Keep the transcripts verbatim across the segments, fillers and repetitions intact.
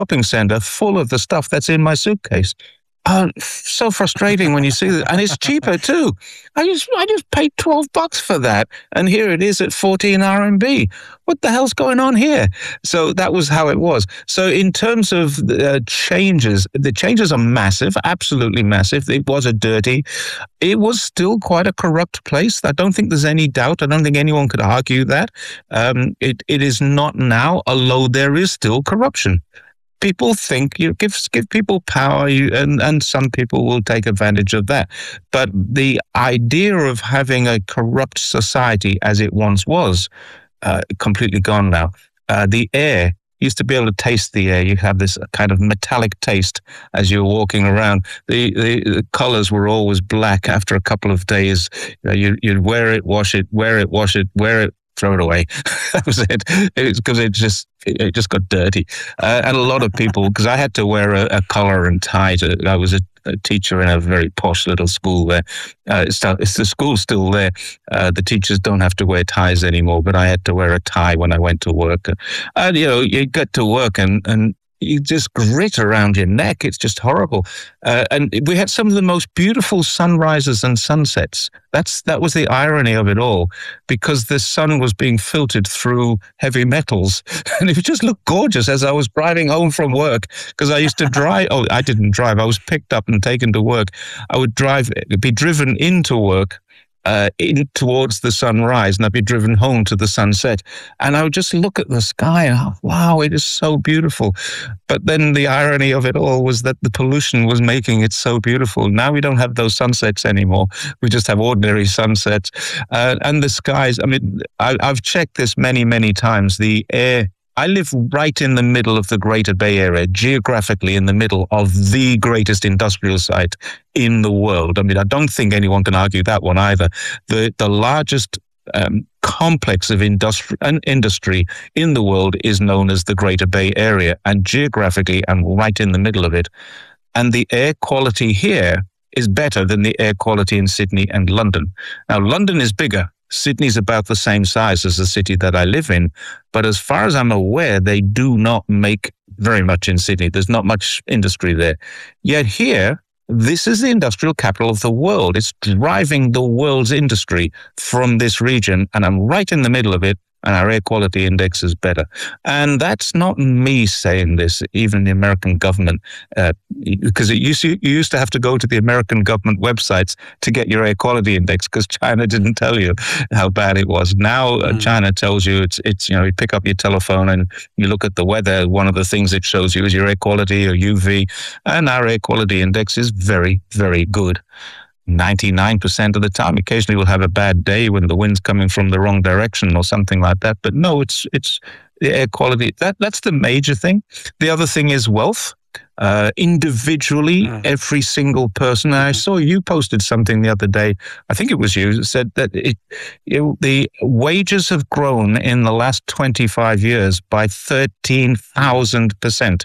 shopping center full of the stuff that's in my suitcase. Uh, so frustrating when you see that, and it's cheaper too. I just I just paid twelve bucks for that, and here it is at fourteen R M B. What the hell's going on here? So that was how it was. So in terms of uh, changes, the changes are massive, absolutely massive. It was a dirty, it was still quite a corrupt place. I don't think there's any doubt. I don't think anyone could argue that. Um, it it is not now, although there is still corruption. People think you give give people power, you, and and some people will take advantage of that. But the idea of having a corrupt society as it once was, uh, completely gone now. Uh, the air used to be able to taste the air. You have this kind of metallic taste as you're walking around. The the, the colors were always black after a couple of days. You know, you, you'd wear it, wash it, wear it, wash it, wear it, throw it away. That was it. It's because it just it just got dirty. Uh, and a lot of people, because I had to wear a, a collar and tie. To, I was a, a teacher in a very posh little school there. Uh, it's, it's the school's still there. Uh, the teachers don't have to wear ties anymore, but I had to wear a tie when I went to work. And you know, you get to work and and. You just grit around your neck. It's just horrible. Uh, and we had some of the most beautiful sunrises and sunsets. That's that was the irony of it all, because the sun was being filtered through heavy metals, and it just looked gorgeous as I was driving home from work. Because I used to drive. Oh, I didn't drive. I was picked up and taken to work. I would drive, be driven into work. Uh, in towards the sunrise, and I'd be driven home to the sunset, and I would just look at the sky and oh, wow, it is so beautiful. But then the irony of it all was that the pollution was making it so beautiful. Now we don't have those sunsets anymore. We just have ordinary sunsets, uh, and the skies. I mean, I, I've checked this many, many times. The air. I live right in the middle of the Greater Bay Area, geographically in the middle of the greatest industrial site in the world. I mean, I don't think anyone can argue that one either. The the largest um, complex of industry, industry in the world is known as the Greater Bay Area, and geographically I'm right in the middle of it. And the air quality here is better than the air quality in Sydney and London. Now, London is bigger. Sydney's about the same size as the city that I live in, but as far as I'm aware, they do not make very much in Sydney. There's not much industry there. Yet here, this is the industrial capital of the world. It's driving the world's industry from this region, and I'm right in the middle of it, and our air quality index is better. And that's not me saying this, even the American government, uh, because it used to, you used to have to go to the American government websites to get your air quality index, because China didn't tell you how bad it was. Now uh, mm. China tells you it's, it's, you know, you pick up your telephone and you look at the weather. One of the things it shows you is your air quality or U V, and our air quality index is very, very good. ninety-nine percent of the time. Occasionally we'll have a bad day when the wind's coming from the wrong direction or something like that. But no, it's it's the air quality. That That's the major thing. The other thing is wealth. Uh, individually, mm. every single person. And I saw you posted something the other day. I think it was you that said that it, it, the wages have grown in the last twenty-five years by thirteen thousand percent.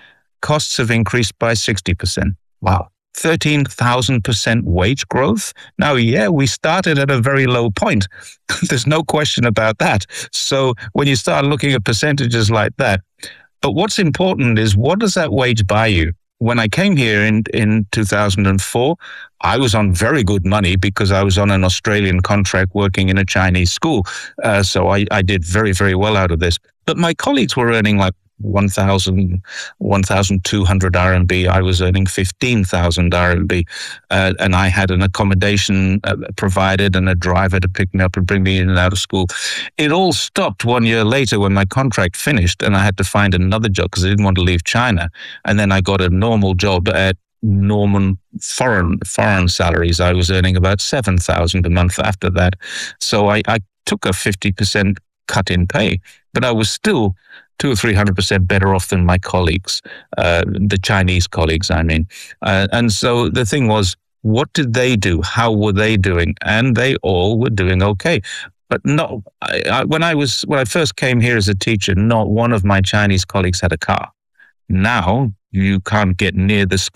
Costs have increased by sixty percent. Wow. thirteen thousand percent wage growth. Now, yeah, we started at a very low point. There's no question about that. So when you start looking at percentages like that, but what's important is, what does that wage buy you? When I came here in, in two thousand four, I was on very good money because I was on an Australian contract working in a Chinese school. Uh, so I, I did very, very well out of this. But my colleagues were earning like one thousand, one thousand two hundred R M B. I was earning fifteen thousand R M B. Uh, and I had an accommodation uh, provided and a driver to pick me up and bring me in and out of school. It all stopped one year later when my contract finished, and I had to find another job because I didn't want to leave China. And then I got a normal job at Norman foreign foreign salaries. I was earning about seven thousand a month after that. So I, I took a fifty percent cut in pay, but I was still two or three hundred percent better off than my colleagues, uh, the Chinese colleagues, I mean. Uh, and so the thing was, what did they do? How were they doing? And they all were doing okay. But not, I, I, when I was when I first came here as a teacher, not one of my Chinese colleagues had a car. Now you can't get near the school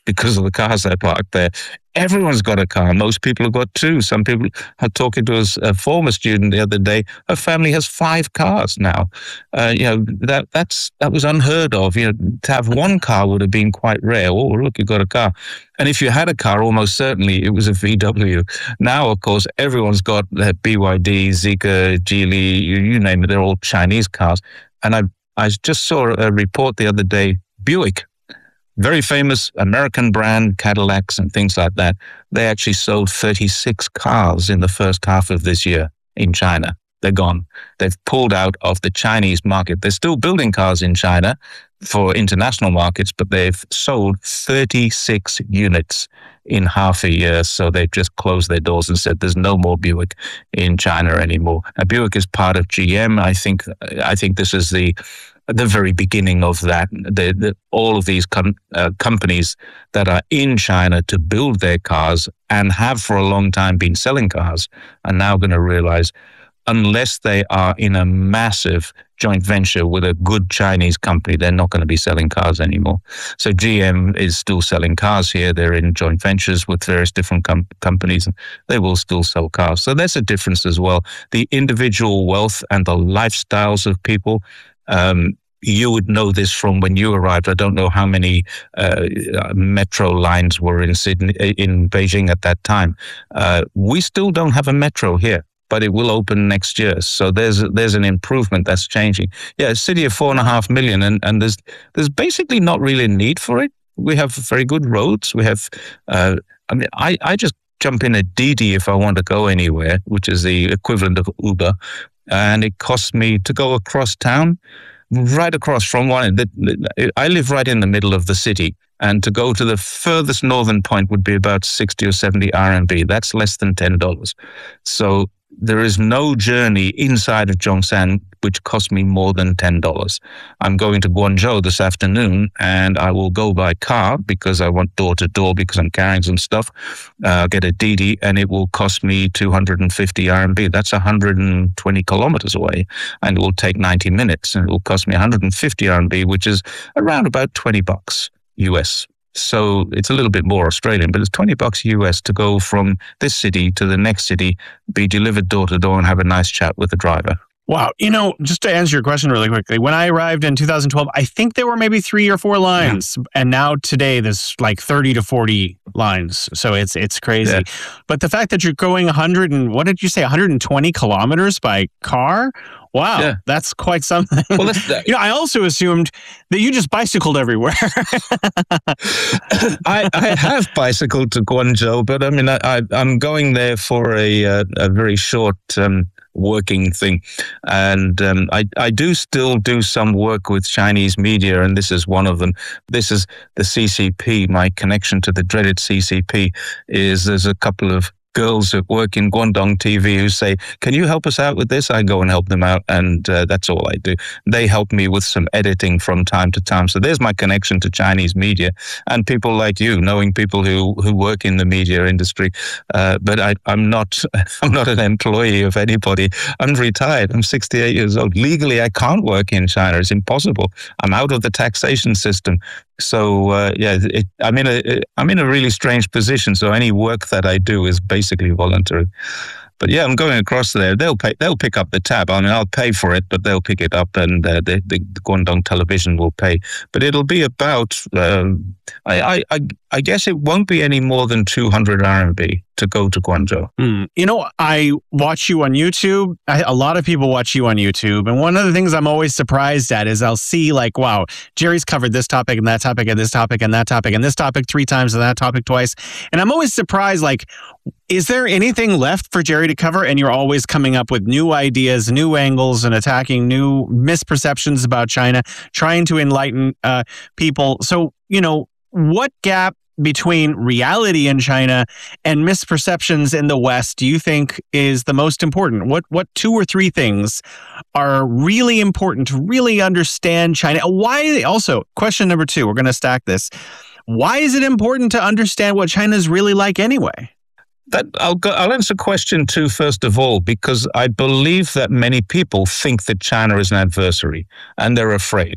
because of the cars they parked there. Everyone's got a car. Most people have got two. Some people are talking to us, a former student the other day. Her family has five cars now. Uh, you know, that that's that was unheard of. You know, to have one car would have been quite rare. Oh, look, you've got a car. And if you had a car, almost certainly it was a V W. Now, of course, everyone's got uh, B Y D, Zeekr, Geely, you, you name it. They're all Chinese cars. And I I just saw a report the other day, Buick, very famous American brand, Cadillacs and things like that. They actually sold thirty-six cars in the first half of this year in China. They're gone. They've pulled out of the Chinese market. They're still building cars in China for international markets, but they've sold thirty-six units in half a year. So they've just closed their doors and said there's no more Buick in China anymore. Now, Buick is part of G M. I think I think this is the the very beginning of that. The, the, all of these com- uh, companies that are in China to build their cars and have for a long time been selling cars are now going to realize, unless they are in a massive joint venture with a good Chinese company, they're not going to be selling cars anymore. So G M is still selling cars here. They're in joint ventures with various different com- companies, and they will still sell cars. So there's a difference as well. The individual wealth and the lifestyles of people, um, you would know this from when you arrived. I don't know how many uh, metro lines were in Sydney, in Beijing at that time. Uh, we still don't have a metro here, but it will open next year. So there's there's an improvement that's changing. Yeah, a city of four and a half million, and, and there's there's basically not really a need for it. We have very good roads. We have, uh, I mean, I, I just jump in a Didi if I want to go anywhere, which is the equivalent of Uber, and it costs me to go across town, right across from one. The, I live right in the middle of the city, and to go to the furthest northern point would be about sixty or seventy R M B. That's less than ten dollars. So there is no journey inside of Zhongshan which cost me more than ten dollars. I'm going to Guangzhou this afternoon, and I will go by car because I want door-to-door because I'm carrying some stuff. Uh, I'll get a Didi, and it will cost me two hundred fifty R M B. That's one hundred twenty kilometers away, and it will take ninety minutes, and it will cost me one hundred fifty R M B, which is around about twenty bucks U S. So it's a little bit more Australian, but it's twenty bucks U S to go from this city to the next city, be delivered door to door, and have a nice chat with the driver. Wow. You know, just to answer your question really quickly, when I arrived in two thousand twelve, I think there were maybe three or four lines. Yeah. And now today there's like thirty to forty lines. So it's it's crazy. Yeah. But the fact that you're going one hundred and what did you say, one hundred twenty kilometers by car? Wow, yeah. That's quite something. Well, that's, uh, you know, I also assumed that you just bicycled everywhere. I, I have bicycled to Guangzhou, but I mean, I, I, I'm going there for a uh, a very short um, working thing, and um, I I do still do some work with Chinese media, and this is one of them. This is the C C P. My connection to the dreaded C C P is there's a couple of girls that work in Guangdong T V who say, can you help us out with this? I go and help them out, and uh, that's all I do. They help me with some editing from time to time. So there's my connection to Chinese media and people like you, knowing people who, who work in the media industry. Uh, but I, I'm not I'm not an employee of anybody. I'm retired. I'm sixty-eight years old. Legally, I can't work in China. It's impossible. I'm out of the taxation system. So uh, yeah, it, I'm in a I'm in a really strange position. So any work that I do is basically voluntary. But yeah, I'm going across there. They'll pay. They'll pick up the tab. I mean, I'll pay for it, but they'll pick it up, and uh, the, the Guangdong Television will pay. But it'll be about. Um, I, I I guess it won't be any more than two hundred R M B to go to Guangzhou. Mm. You know, I watch you on YouTube. I, a lot of people watch you on YouTube, and one of the things I'm always surprised at is I'll see like, wow, Jerry's covered this topic and that topic and this topic and that topic and this topic three times and that topic twice, and I'm always surprised like. Is there anything left for Jerry to cover? And you're always coming up with new ideas, new angles, and attacking new misperceptions about China, trying to enlighten uh, people. So, you know, what gap between reality in China and misperceptions in the West do you think is the most important? What what two or three things are really important to really understand China? Why? Also, question number two, we're going to stack this. Why is it important to understand what China is really like anyway? That I'll go, I'll answer question two first of all, because I believe that many people think that China is an adversary and they're afraid.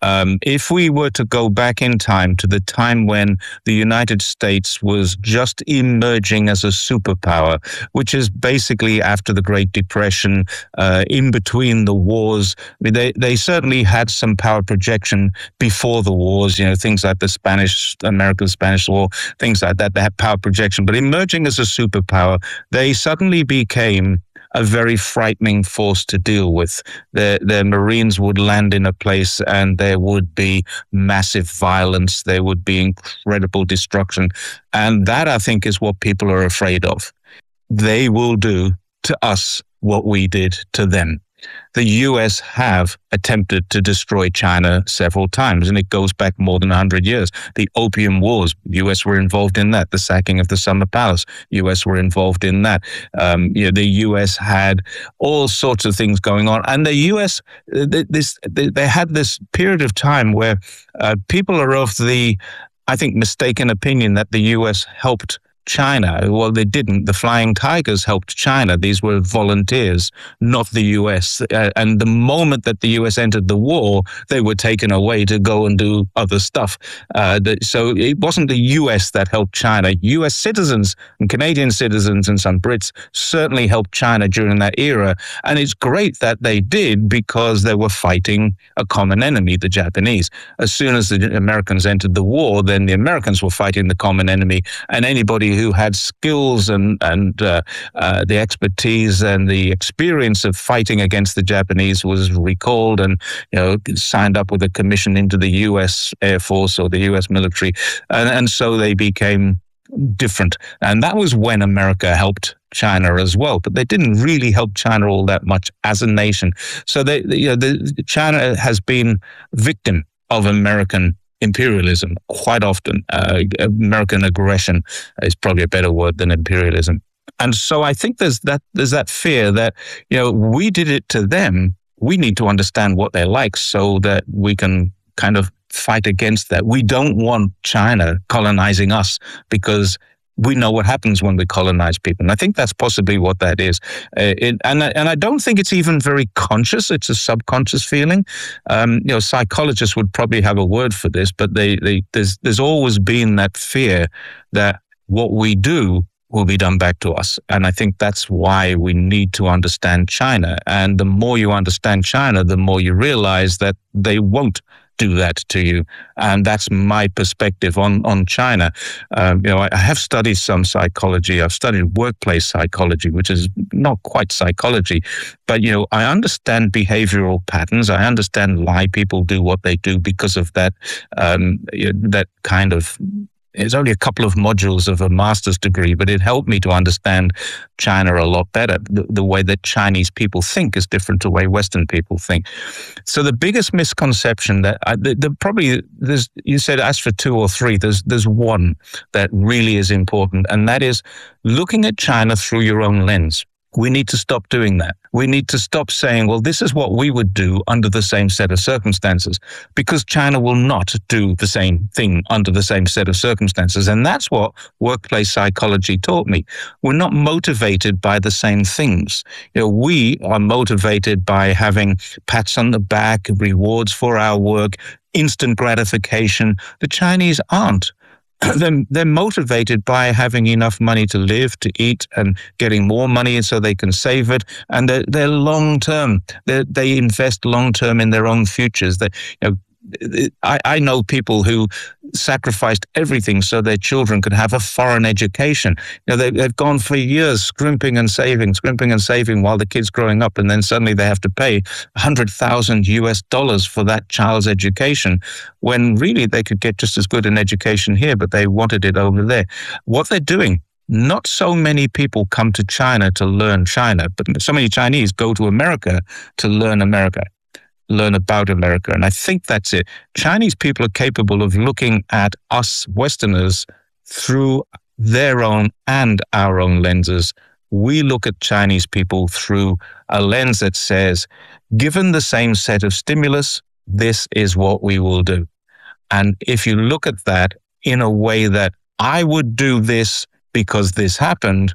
Um, if we were to go back in time to the time when the United States was just emerging as a superpower, which is basically after the Great Depression, uh, in between the wars, I mean, they, they certainly had some power projection before the wars, you know, things like the Spanish, American Spanish War, things like that, they had power projection. But emerging as a superpower, they suddenly became a very frightening force to deal with. Their, their Marines would land in a place and there would be massive violence. There would be incredible destruction. And that, I think, is what people are afraid of. They will do to us what we did to them. The U S have attempted to destroy China several times, and it goes back more than one hundred years. The Opium Wars, U S were involved in that. The sacking of the Summer Palace, U S were involved in that. Um, you know, the U S had all sorts of things going on, and the U S this they had this period of time where uh, people are of the, I think, mistaken opinion that the U S helped China. Well, they didn't. The Flying Tigers helped China. These were volunteers, not the U S. Uh, and the moment that the U S entered the war, they were taken away to go and do other stuff. Uh, the, so it wasn't the U S that helped China. U S citizens and Canadian citizens and some Brits certainly helped China during that era. And it's great that they did, because they were fighting a common enemy, the Japanese. As soon as the Americans entered the war, then the Americans were fighting the common enemy, and anybody who had skills and and uh, uh, the expertise and the experience of fighting against the Japanese was recalled and, you know, signed up with a commission into the U S Air Force or the U S military, and, and so they became different. And that was when America helped China as well, but they didn't really help China all that much as a nation. So they, you know, the, China has been victim of American imperialism quite often. Uh, American aggression is probably a better word than imperialism. And so I think there's that there's that fear that, you know, we did it to them. We need to understand what they're like so that we can kind of fight against that. We don't want China colonizing us, because we know what happens when we colonize people. And I think that's possibly what that is. Uh, it, and, and I don't think it's even very conscious. It's a subconscious feeling. Um, you know, psychologists would probably have a word for this, but they, they, there's, there's always been that fear that what we do will be done back to us. And I think that's why we need to understand China. And the more you understand China, the more you realize that they won't do that to you. And that's my perspective on, on China. Um, you know, I, I have studied some psychology. I've studied workplace psychology, which is not quite psychology, but, you know, I understand behavioral patterns. I understand why people do what they do because of that, um, that kind of. It's only a couple of modules of a master's degree, but it helped me to understand China a lot better. The, the way that Chinese people think is different to the way Western people think. So the biggest misconception that I, the, the probably there's, you said ask for two or three. There's there's one that really is important, and that is looking at China through your own lens. We need to stop doing that. We need to stop saying, well, this is what we would do under the same set of circumstances, because China will not do the same thing under the same set of circumstances. And that's what workplace psychology taught me. We're not motivated by the same things. You know, we are motivated by having pats on the back, rewards for our work, instant gratification. The Chinese aren't. They're, they're motivated by having enough money to live, to eat, and getting more money so they can save it. And they're, they're long-term. They're, they invest long-term in their own futures. They, you know, I, I know people who sacrificed everything so their children could have a foreign education. You know, they, they've gone for years scrimping and saving, scrimping and saving while the kid's growing up, and then suddenly they have to pay one hundred thousand U S dollars for that child's education, when really they could get just as good an education here, but they wanted it over there. What they're doing, not so many people come to China to learn China, but so many Chinese go to America to learn America. learn about America. And I think that's it. Chinese people are capable of looking at us Westerners through their own and our own lenses. We look at Chinese people through a lens that says, given the same set of stimulus, this is what we will do. And if you look at that in a way that I would do this because this happened,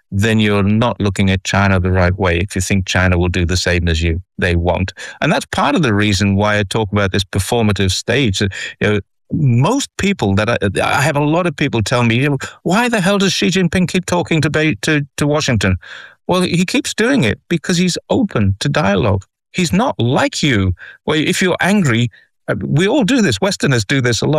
then you're not looking at China the right way. If you think China will do the same as you, they won't. And that's part of the reason why I talk about this performative stage. You know, most people that I, I have a lot of people tell me, you know, why the hell does Xi Jinping keep talking to, to, to Washington? Well, he keeps doing it because he's open to dialogue. He's not like you, where if you're angry, we all do this. Westerners do this a lot.